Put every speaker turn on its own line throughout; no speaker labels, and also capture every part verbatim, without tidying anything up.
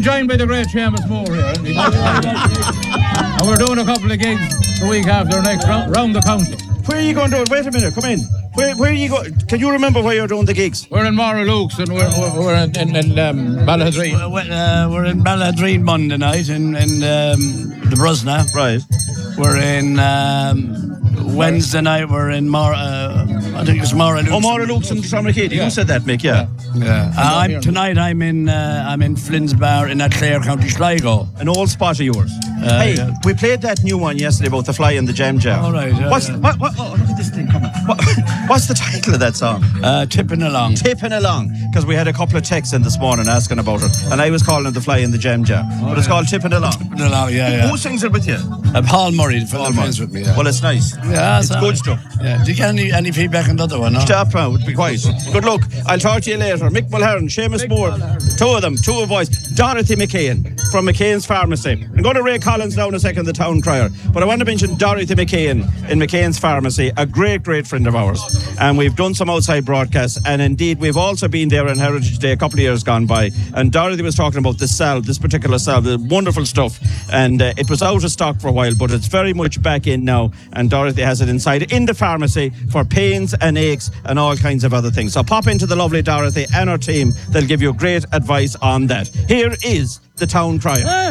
joined by the great Seamus Moore here. And we're doing a couple of gigs the week after next round, round the county.
Where are you going to? Wait a minute, come in. Where, where are you going? Can you remember where you're doing the gigs?
We're in Moralukes and we're, we're, we're in, in, in um, Balladreen.
Uh, we're in Balladreen Monday night in, in um, the Brusna.
Right.
We're in um, Wednesday night. We're in Mar. Uh, I think it's Moralukes.
Oh, Moralukes and Tramacady.
Yeah.
You said that, Mick. Yeah.
Yeah. yeah. Uh, I'm, tonight I'm in uh, I'm in Flynn's Bar in that Clare, County Sligo.
An old spot of yours.
Uh,
hey,
yeah.
we played that new one yesterday about the fly and the jam jar.
All right. Yeah,
what's
yeah.
What, what? Oh, look at this thing coming. What, what's the title of that song?
Uh, tipping along.
Tipping along, because we had a couple of texts in this morning asking about it, and I was calling it the fly in the jam jar,
oh,
but it's
yeah.
called Tipping Along.
Tipping along. Yeah, yeah.
Who sings it with you?
Uh, Paul Murray, the fellow plays with me. Yeah.
Well, it's nice.
Yeah,
it's good stuff.
Yeah. Do you get any, any feedback on the other one? No?
Stop now, be quiet. Good luck. I'll talk to you later. Mick Mulherron, Seamus
Mick
Moore,
Mulherron.
two of them, two of boys. Dorothy McCain from McCain's Pharmacy. I'm going to Ray Collins now in a second, the town crier, but I want to mention Dorothy McCain in McCain's Pharmacy, a great, great friend of ours. And we've done some outside broadcasts, and indeed we've also been there on Heritage Day a couple of years gone by, and Dorothy was talking about this salve, this particular salve, the wonderful stuff, and uh, it was out of stock for a while, but it's very much back in now, and Dorothy has it inside in the pharmacy for pains and aches and all kinds of other things. So pop into the lovely Dorothy and her team. They'll give you great advice on that. Here is the town crier.
Hey,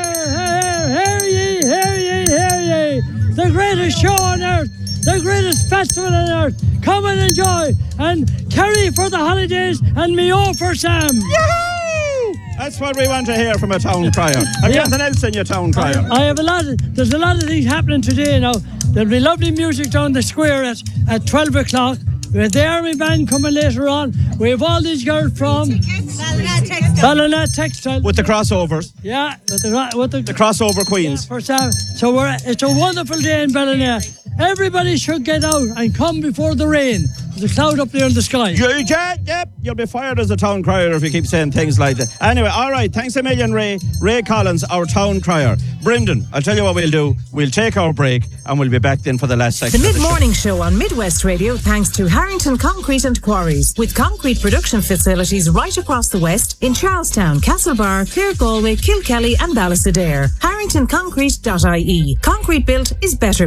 hey, hey, hear ye, hear ye, hear ye. The greatest show on earth, the greatest festival on earth. Come and enjoy, and Kerry for the holidays, and me all for Sam.
Yahoo! That's what we want to hear from a town crier. Have you
Yeah.
anything else in your town crier?
I have a lot of, there's a lot of things happening today now. There'll be lovely music down the square at, at twelve o'clock. We have the Army Band coming later on. We have all these girls from
Ballina Textile.
Ballina Textile.
With the crossovers.
Yeah, with the, with the,
The crossover queens.
for Sam. So we're, it's a wonderful day in Ballina. Everybody should get out and come before the rain. There's a cloud up there in the sky.
Yeah, yeah, yeah. You'll be fired as a town crier if you keep saying things like that. Anyway, all right. Thanks a million, Ray. Ray Collins, our town crier. Brendan, I'll tell you what we'll do. We'll take our break and we'll be back then for the last
The
section. of
mid-morning show on Midwest Radio, thanks to Harrington Concrete and Quarries, with concrete production facilities right across the west in Charlestown, Castlebar, Clare Galway, Kilkelly and Ballisadair. harrington concrete dot I E. Concrete built is better.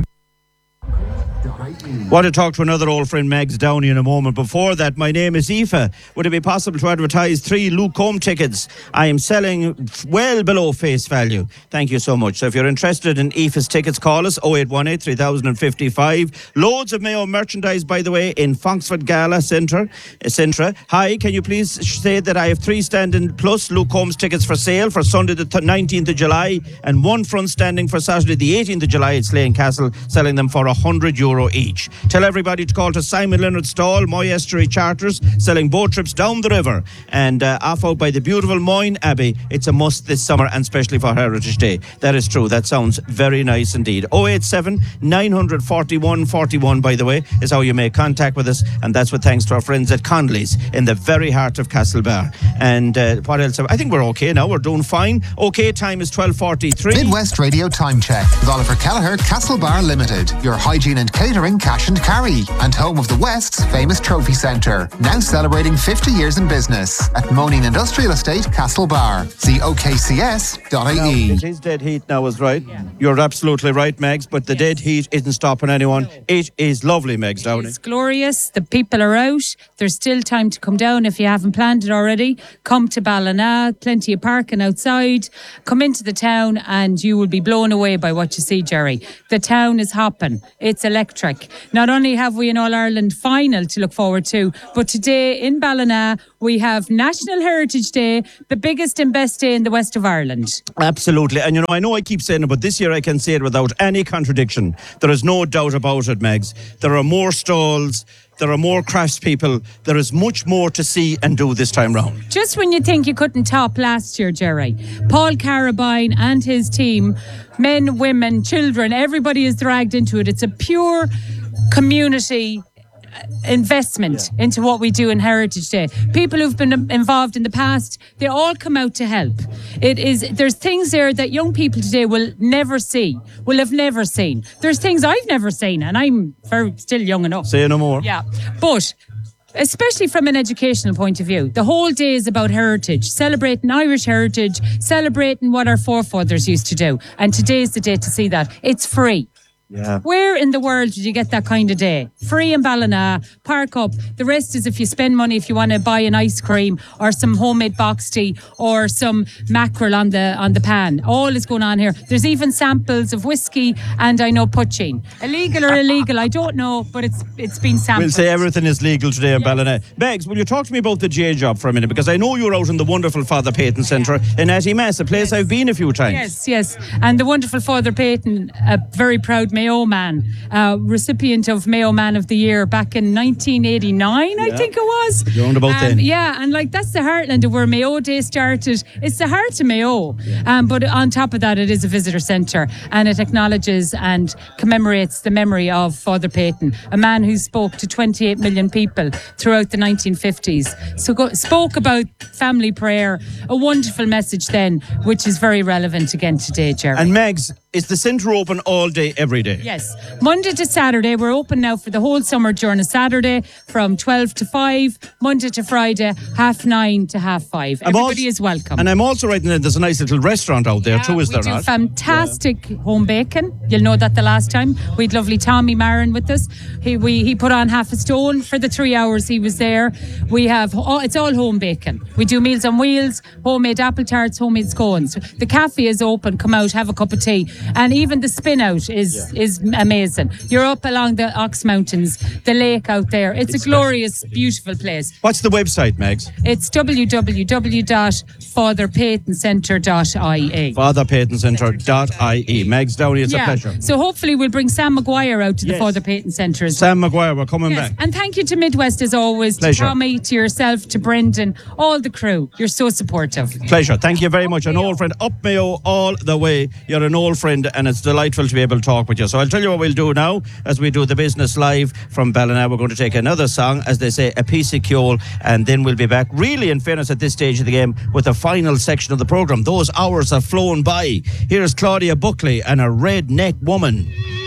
Want to talk to another old friend, Megs Downey, in a moment. Before that, my name is Aoife. Would it be possible to advertise three Luke Combs tickets? I am selling well below face value. Thank you so much. So if you're interested in Aoife's tickets, call us oh eight one eight, three thousand fifty-five. Loads of Mayo merchandise, by the way, in Fonksford Gala Centre. Centre. Hi, can you please say that I have three standing plus Luke Combs tickets for sale for Sunday the nineteenth of July and one front standing for Saturday the eighteenth of July at Slane Castle, selling them for one hundred euro each. Tell everybody to call to Simon Leonard Stall, Moy Estuary Charters, selling boat trips down the river and uh, off out by the beautiful Moyne Abbey. It's a must this summer, and especially for Heritage Day. That is true. That sounds very nice indeed. oh eight seven, nine four one, four one, by the way, is how you make contact with us, and that's with thanks to our friends at Conley's in the very heart of Castlebar. And uh, what else? I think we're okay now. We're doing fine. Okay, time is twelve forty-three.
Midwest Radio Time Check with Oliver Kelleher, Castlebar Limited, your hygiene and catering cash and carry, and home of the West's famous trophy centre. Now celebrating fifty years in business at Moaning Industrial Estate, Castlebar. See O K C S dot I E.
It is dead heat now, is right. Yeah. You're absolutely right, Megs, but the yes. dead heat isn't stopping anyone. No. It is lovely, Megs Downey.
It's glorious. The people are out. There's still time to come down if you haven't planned it already. Come to Ballina, plenty of parking outside. Come into the town and you will be blown away by what you see, Jerry. The town is hopping. It's electric. Not only have we an All-Ireland final to look forward to, but today in Ballina we have National Heritage Day, the biggest and best day in the west of Ireland.
Absolutely. And you know, I know I keep saying it, but this year I can say it without any contradiction. There is no doubt about it, Megs. There are more stalls. There are more craftspeople. There is much more to see and do this time round.
Just when you think you couldn't top last year, Jerry, Paul Carabine and his team, men, women, children, everybody is dragged into it. It's a pure community investment yeah. into what we do in Heritage Day. People who've been involved in the past, they all come out to help. It is, there's things there that young people today will never see, will have never seen. There's things I've never seen, and I'm very, still young enough.
Say no more.
Yeah, but especially from an educational point of view. The whole day is about heritage, celebrating Irish heritage, celebrating what our forefathers used to do. And today is the day to see that. It's free.
Yeah.
Where in the world did you get that kind of day? Free in Ballina, park up. The rest is if you spend money, if you want to buy an ice cream or some homemade box tea or some mackerel on the on the pan. All is going on here. There's even samples of whiskey and I know poaching. Illegal or illegal, I don't know, but it's it's been sampled.
We'll say everything is legal today in yes. Ballina. Megs, will you talk to me about the J job for a minute? Because I know you're out in the wonderful Father Peyton Centre yeah. in Attymass, a place yes. I've been a few times.
Yes, yes. And the wonderful Father Peyton, a very proud Mayo man, uh, recipient of Mayo Man of the Year back in nineteen eighty-nine, yeah. I think it was.
Round about um, then.
Yeah, and like that's the heartland of where Mayo Day started. It's the heart of Mayo. Yeah. Um, but on top of that, it is a visitor centre and it acknowledges and commemorates the memory of Father Peyton, a man who spoke to twenty-eight million people throughout the nineteen fifties. So go, spoke about family prayer, a wonderful message then, which is very relevant again today, Jerry.
And Megs, is the centre open all day, every day?
Yes. Monday to Saturday. We're open now for the whole summer during a Saturday from twelve to five. Monday to Friday, half nine to half five.
I'm
Everybody
also,
is welcome.
And I'm also writing that there's a nice little restaurant out there
yeah,
too, is there
we do
not?
fantastic yeah. home bacon. You'll know that the last time. We had lovely Tommy Marin with us. He we he put on half a stone for the three hours he was there. We have, oh, it's all home bacon. We do Meals on Wheels, homemade apple tarts, homemade scones. The cafe is open. Come out, have a cup of tea. And even the spin out is, yeah. is amazing. You're up along the Ox Mountains, the lake out there. It's, it's a glorious, special. beautiful place.
What's the website, Megs?
It's w w w dot father peyton centre dot i e.
father peyton centre dot i e. Megs Downey, it's
yeah.
a pleasure.
So hopefully we'll bring Sam Maguire out to
yes.
the Father Peyton Centre as
Sam
well.
Maguire, we're coming
yes.
back.
And thank you to Midwest as always,
pleasure.
to Tommy, to yourself, to Brendan, all the crew. You're so supportive.
Pleasure. Thank you very
Up
much.
Mayo.
An old friend, up Mayo all the way. You're an old friend and it's delightful to be able to talk with you. So I'll tell you what we'll do now as we do the business live from Ballina. We're going to take another song, as they say, a piece of Kjol, and then we'll be back, really in fairness at this stage of the game, with the final section of the programme. Those hours have flown by. Here's Claudia Buckley and a Redneck Woman.